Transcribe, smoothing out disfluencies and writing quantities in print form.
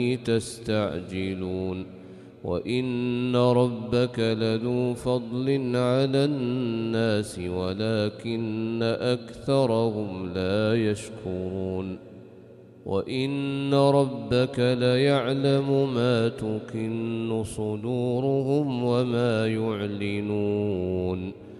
تستعجلون وإن ربك لذو فضل على الناس ولكن أكثرهم لا يشكرون وإن ربك ليعلم ما تكن صدورهم وما يعلنون